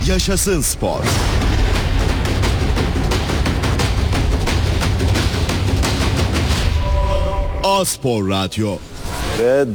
Yaşasın spor. A-Spor Radyo. Ve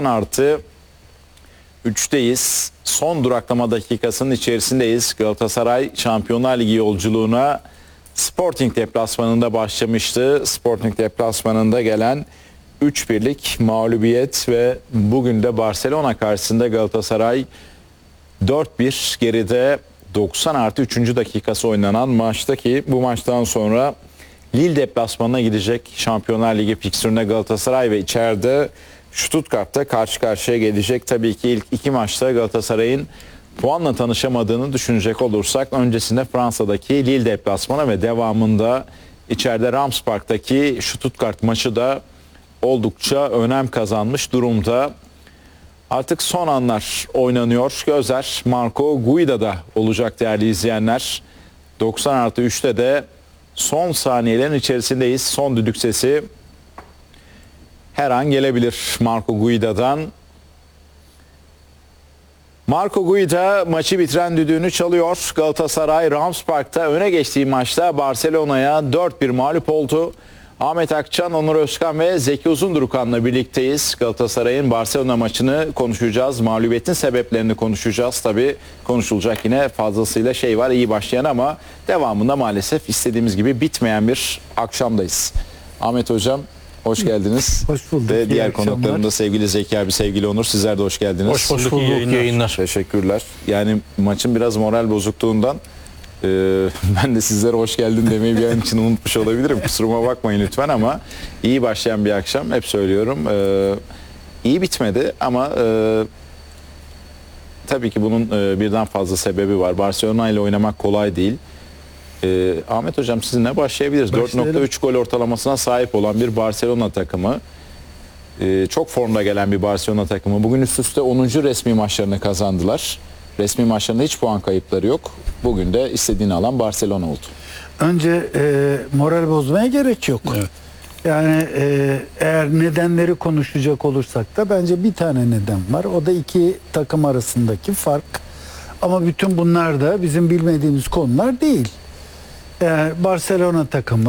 90+3'teyiz. Son duraklama dakikasının içerisindeyiz. Galatasaray Şampiyonlar Ligi yolculuğuna Sporting deplasmanında başlamıştı. Sporting deplasmanında gelen 3-1'lik mağlubiyet ve bugün de Barcelona karşısında Galatasaray 4-1 geride 90+3. dakikası oynanan maçtaki bu maçtan sonra Lille deplasmanına gidecek Şampiyonlar Ligi fikstürüne Galatasaray ve içeride Stuttgart'ta karşı karşıya gelecek. Tabii ki ilk iki maçta Galatasaray'ın puanla tanışamadığını düşünecek olursak öncesinde Fransa'daki Lille deplasmanı ve devamında içeride Ramspark'taki Stuttgart maçı da oldukça önem kazanmış durumda. Artık son anlar oynanıyor. Gözler Marco Guida'da olacak değerli izleyenler. 90+3'te de son saniyelerin içerisindeyiz. Son düdük sesi her an gelebilir Marco Guida'dan. Marco Guida maçı bitiren düdüğünü çalıyor. Galatasaray Ramspark'ta öne geçtiği maçta Barcelona'ya 4-1 mağlup oldu. Ahmet Akçan, Onur Özkan ve Zeki Uzundurukan'la birlikteyiz. Galatasaray'ın Barcelona maçını konuşacağız. Mağlubiyetin sebeplerini konuşacağız. Tabii konuşulacak yine fazlasıyla şey var, iyi başlayan ama devamında maalesef istediğimiz gibi bitmeyen bir akşamdayız. Ahmet Hocam hoş geldiniz. Hoş bulduk. Ve diğer konuklarım da sevgili Zeki abi, sevgili Onur. Sizler de hoş geldiniz. Hoş bulduk. İyi yayınlar. Teşekkürler. Yani maçın biraz moral bozukluğundan ben de sizlere hoş geldin demeyi bir an için unutmuş olabilirim. Kusuruma bakmayın lütfen ama iyi başlayan bir akşam. Hep söylüyorum. İyi bitmedi ama tabii ki bunun birden fazla sebebi var. Barcelona ile oynamak kolay değil. Ahmet Hocam sizinle başlayabiliriz. 4.3 gol ortalamasına sahip olan bir Barcelona takımı. Çok formda gelen bir Barcelona takımı. Bugün üst üste 10. resmi maçlarını kazandılar. Resmi maçlarında hiç puan kayıpları yok. Bugün de istediğini alan Barcelona oldu. Önce moral bozmaya gerek yok. Evet. Yani eğer nedenleri konuşacak olursak da bence bir tane neden var. O da iki takım arasındaki fark. Ama bütün bunlar da bizim bilmediğimiz konular değil. Barcelona takımı